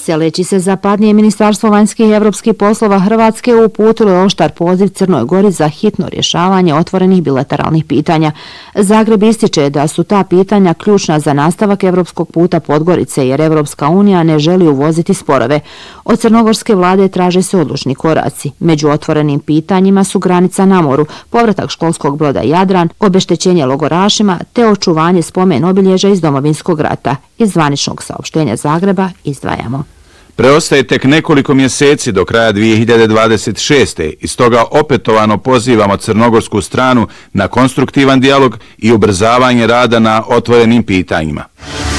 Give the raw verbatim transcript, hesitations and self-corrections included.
Seleći se zapadnije, Ministarstvo vanjskih i evropskih poslova Hrvatske uputilo je oštar poziv Crnoj Gori za hitno rješavanje otvorenih bilateralnih pitanja. Zagreb ističe da su ta pitanja ključna za nastavak evropskog puta Podgorice, jer Evropska unija ne želi uvoziti sporove. Od crnogorske vlade traže se odlučni koraci. Među otvorenim pitanjima su granica na moru, povratak školskog broda Jadran, obeštećenje logorašima te očuvanje spomen obilježja iz Domovinskog rata. Iz zvaničnog saopštenja Zagreba izdvajamo. Preostaje tek nekoliko mjeseci do kraja dvije hiljade dvadeset šeste i stoga opetovano pozivamo crnogorsku stranu na konstruktivan dijalog i ubrzavanje rada na otvorenim pitanjima.